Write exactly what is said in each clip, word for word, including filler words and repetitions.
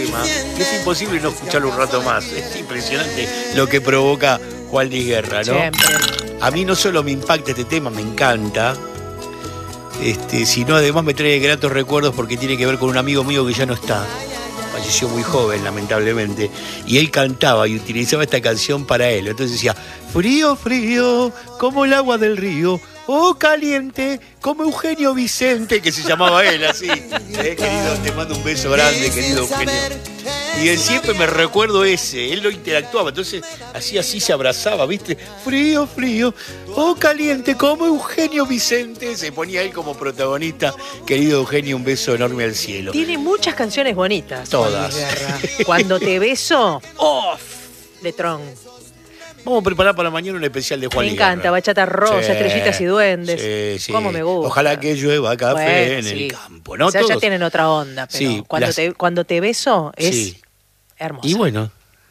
tema y es imposible no escucharlo un rato más. Es impresionante lo que provoca Juan Luis Guerra, ¿no? Siempre. A mí no solo me impacta este tema, me encanta, este, sino además me trae gratos recuerdos porque tiene que ver con un amigo mío que ya no está. Falleció muy joven, lamentablemente, y él cantaba y utilizaba esta canción para él. Entonces decía, frío, frío, como el agua del río, oh, caliente, como Eugenio Vicente, que se llamaba él así. ¿Eh, querido? Te mando un beso grande, querido Eugenio. Y él siempre me recuerdo ese, él lo interactuaba, entonces así, así se abrazaba, ¿viste? Frío, frío, oh, caliente, como Eugenio Vicente, se ponía él como protagonista. Querido Eugenio, un beso enorme al cielo. Tiene muchas canciones bonitas. Todas. Juan Luis Guerra. Cuando te beso, off, de Tron. Vamos a preparar para mañana un especial de Juan Me Luis encanta, Guerra. Bachata Rosa, Sí, Estrellitas y Duendes. Sí, sí. Cómo me gusta. Ojalá que llueva café Bueno, en sí. el campo, ¿no? O sea, ya Todos. tienen otra onda, pero Sí, cuando, las- te, cuando te beso es Sí. hermoso. Y bueno.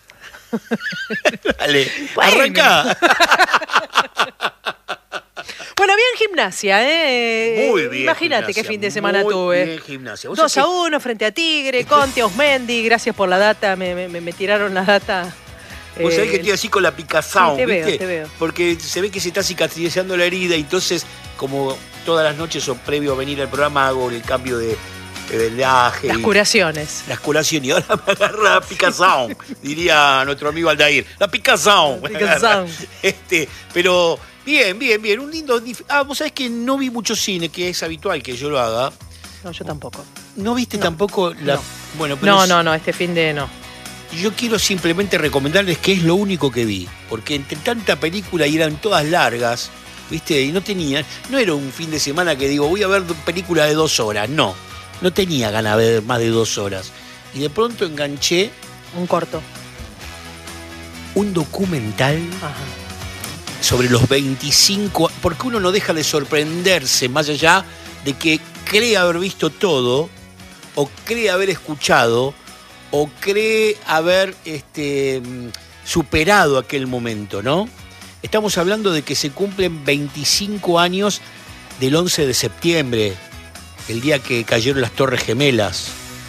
Dale, Bueno. arranca. Bueno, bien gimnasia, ¿eh? Muy bien. Imagínate Gimnasia, qué fin de semana muy tuve. Bien, gimnasia. ¿Vos dos sabés a uno frente a Tigre, Conte, Osmendi, gracias por la data, me, me, me tiraron la data. que- Vos sabés que Eh, estoy así con la picazón, sí, te veo, ¿viste? te veo. Porque se ve que se está cicatrizando la herida y entonces, como todas las noches o previo a venir al programa, hago el cambio de, de vendaje. Las y- curaciones. Las curaciones, y ahora me agarra la picazón, diría nuestro amigo Aldair. La picazón. La picazón. Este, pero bien, bien, bien. Un lindo. dif- Ah, vos sabés que no vi mucho cine, que es habitual que yo lo haga. No, yo tampoco. ¿No viste No, tampoco la. no. Bueno, pero No, es- no, no, este fin de no. yo quiero simplemente recomendarles que es lo único que vi. Porque entre tanta película y eran todas largas, ¿viste? Y no tenía. No era un fin de semana que digo, voy a ver película de dos horas. No. No tenía ganas de ver más de dos horas. Y de pronto enganché Un corto. un documental Ajá. sobre los veinticinco, porque uno no deja de sorprenderse más allá de que cree haber visto todo, o cree haber escuchado, o cree haber este, superado aquel momento, ¿no? Estamos hablando de que se cumplen veinticinco años del once de septiembre, el día que cayeron las Torres Gemelas.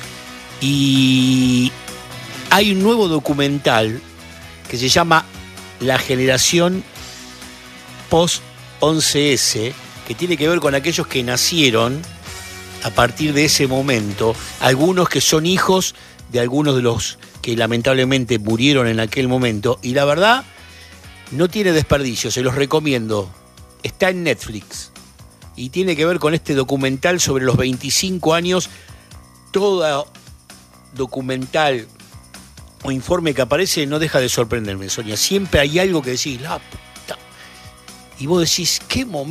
Y hay un nuevo documental que se llama La generación post once ese, que tiene que ver con aquellos que nacieron a partir de ese momento, algunos que son hijos de algunos de los que lamentablemente murieron en aquel momento, y la verdad no tiene desperdicio, se los recomiendo. Está en Netflix y tiene que ver con este documental sobre los veinticinco años. Todo documental o informe que aparece no deja de sorprenderme, Sonia. Siempre hay algo que decís, la puta. Y vos decís, qué momento.